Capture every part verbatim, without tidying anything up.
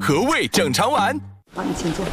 和味整肠丸。 好，你请坐。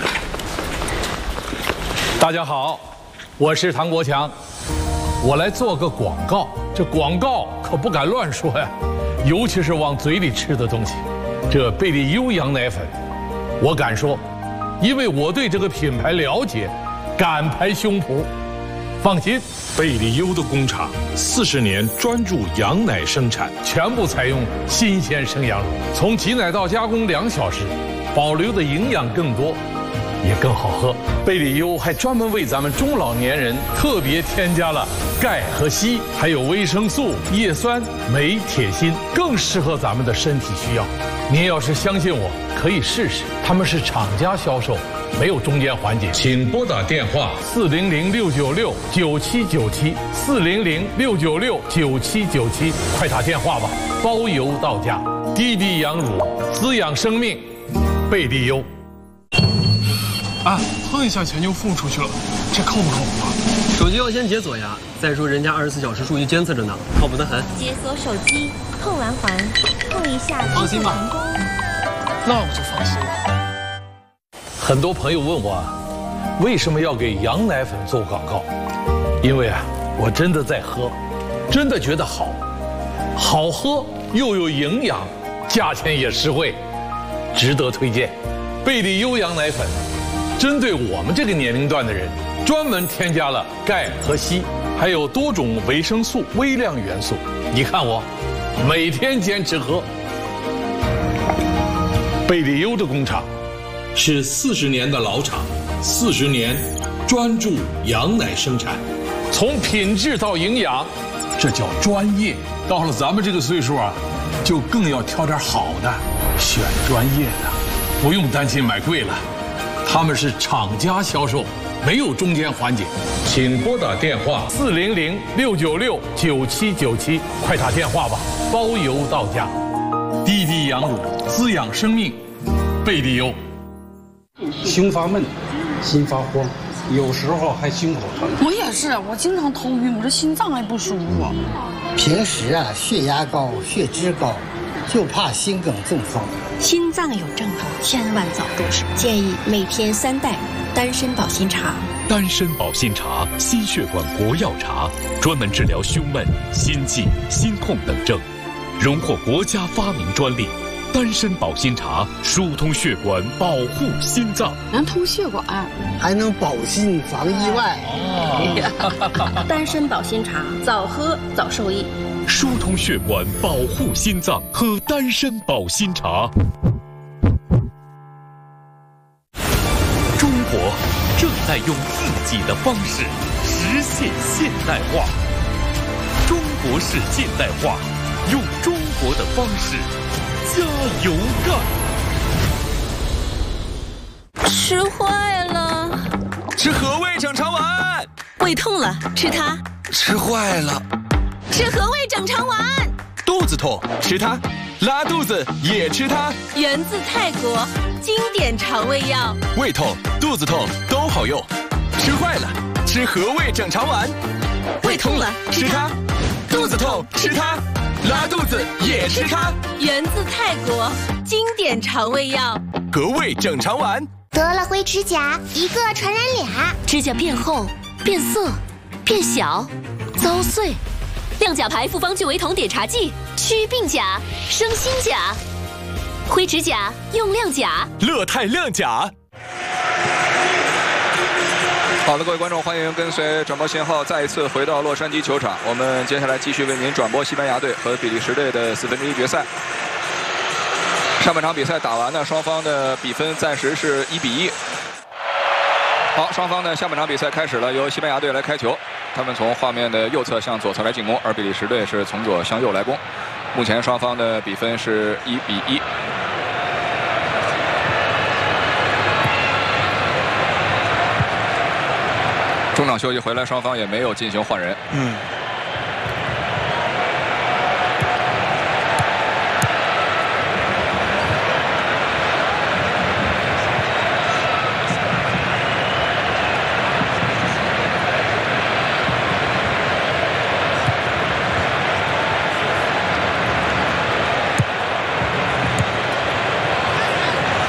大家好，我是唐国强，我来做个广告。这广告可不敢乱说呀，尤其是往嘴里吃的东西。这贝利优羊奶粉，我敢说，因为我对这个品牌了解，敢拍胸脯。放心， 贝利优的工厂四十年专注羊奶生产， 全部采用新鲜生羊乳，从挤奶到加工两小时，保留的营养更多，也更好喝。贝利优还专门为咱们中老年人特别添加了钙和硒，还有维生素、叶酸、镁、铁、锌，更适合咱们的身体需要。您要是相信我，可以试试。他们是厂家销售，没有中间环节。请拨打电话四零零六九六九七九七四零零六九六九七九七，快打电话吧，包邮到家。滴滴羊乳，滋养生命，贝利优。 啊，碰一下钱就付出去了，这靠不靠谱啊？ 手机要先解锁呀。再说人家二十四小时数据监测着呢，靠谱得很。 解锁手机，碰完环，碰一下， 放心吧。 那我就放心了。 很多朋友问我，为什么要给羊奶粉做广告？因为啊，我真的在喝，真的觉得好，好喝又有营养，价钱也实惠，值得推荐。贝利优羊奶粉，针对我们这个年龄段的人，专门添加了钙和硒，还有多种维生素、微量元素。你看我，每天坚持喝。贝利优的工厂是四十年的老厂，四十年专注羊奶生产， 从品质到营养，这叫专业。到了咱们这个岁数啊，就更要挑点好的，选专业的，不用担心买贵了。他们是厂家销售，没有中间环节。请拨打电话四零零六九六九七九七，快打电话吧，包邮到家。滴滴羊乳，滋养生命，贝利优。 胸发闷，心发慌，有时候还心口疼。 我也是，我经常头晕，我这心脏还不舒服。 平时啊，血压高，血脂高，就怕心梗中风。 心脏有症状，千万早重视。建议每天三袋丹参保心茶。 丹参保心茶，心血管国药茶，专门治疗胸闷、心悸、心痛等症，荣获国家发明专利。丹参保心茶疏通血管，保护心脏， 能通血管， 还能保心防意外。 哦、丹参保心茶，早喝早受益。 疏通血管，保护心脏，喝丹参保心茶。中国正在用自己的方式实现现代化。中国式现代化，用中国的方式。加油干！ 吃坏了， 吃和味整肠丸。 胃痛了，吃它。 吃坏了， 吃和味整肠丸。 肚子痛，吃它。拉肚子也吃它。 源自泰国，经典肠胃药。 胃痛、肚子痛都好用。吃坏了，吃和味整肠丸。 胃痛了，吃它。 肚子痛，吃它。拉肚子也吃它， 源自泰国，经典肠胃药， 和味整肠丸。 得了灰指甲，一个传染俩， 指甲变厚、变色、变小、遭碎。亮甲牌复方聚维酮碘茶剂，祛病甲，生新甲。灰指甲用亮甲， 乐泰亮甲。 好的，各位观众，欢迎跟随转播信号再一次回到洛杉矶球场。我们接下来继续为您转播西班牙队和比利时队的四分之一决赛。上半场比赛打完呢，双方的比分暂时是一比一。好，双方的下半场比赛开始了，由西班牙队来开球，他们从画面的右侧向左侧来进攻，而比利时队是从左向右来攻。目前双方的比分是一比一。中场休息回来，双方也没有进行换人。嗯。